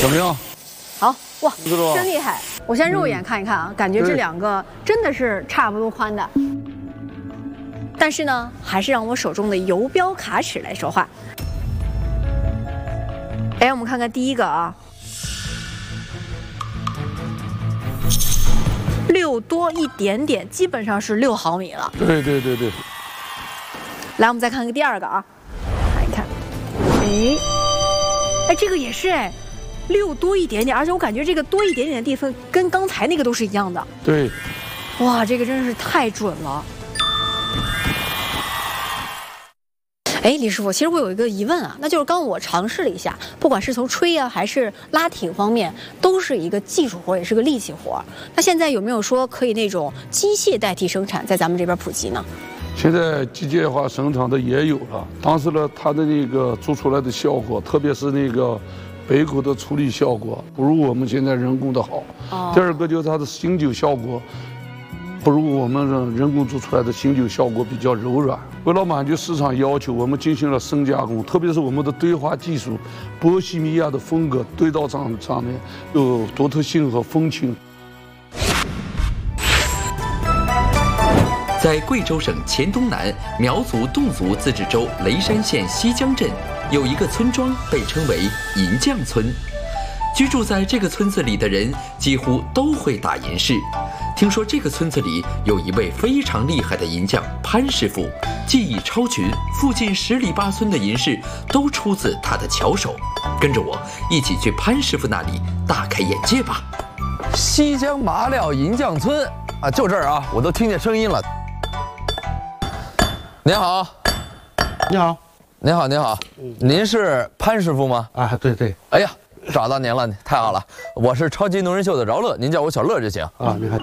怎么样？ 好哇，真厉害！我先肉眼看一看啊，感觉这两个真的是差不多宽的。但是呢，还是让我手中的游标卡尺来说话。哎，我们看看第一个啊，6多一点点，基本上是6毫米了。 对。 来，我们再看看第二个啊，看一看，哎，这个也是哎，6多一点点，而且我感觉这个多一点点的地方跟刚才那个都是一样的。 对。 哇，这个真是太准了。哎，李师傅，其实我有一个疑问啊，那就是刚我尝试了一下，不管是从吹啊还是拉挺方面，都是一个技术活，也是个力气活。那现在有没有说可以那种机械代替生产，在咱们这边普及呢？ 现在机械化生产的也有了，当时呢，它的那个做出来的效果，特别是那个杯口的处理效果，不如我们现在人工的好。第二个就是它的醒酒效果。不如我们人工做出来的醒酒效果比较柔软。为了满足市场要求，我们进行了深加工，特别是我们的堆花技术，波西米亚的风格堆到上面有独特性和风情。 在贵州省黔东南苗族侗族自治州雷山县西江镇，有一个村庄被称为银匠村。居住在这个村子里的人几乎都会打银饰。听说这个村子里有一位非常厉害的银匠潘师傅，技艺超群，附近10里8村的银饰都出自他的巧手。跟着我一起去潘师傅那里大开眼界吧。 西江麻料银匠村啊，就这儿啊，我都听见声音了。您好， 你好， 您好，您好，您是潘师傅吗？ 啊，对。 哎呀，找到您了，太好了！我是超级能人秀的饶乐，您叫我小乐就行啊。你看，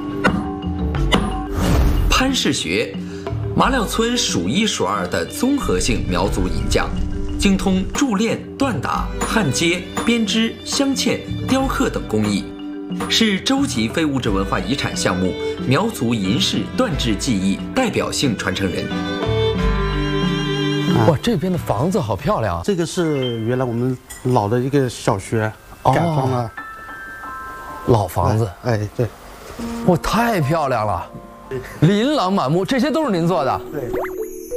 潘氏学，麻料村数1数2的综合性苗族银匠，精通铸炼、锻打、焊接、编织、镶嵌、雕刻等工艺，是州级非物质文化遗产项目苗族银饰锻制技艺代表性传承人。 哇，这边的房子好漂亮啊！ 这个是原来我们老的一个小学改装了， 老房子。 哎，对， 哇，太漂亮了，琳琅满目，这些都是您做的？ 对。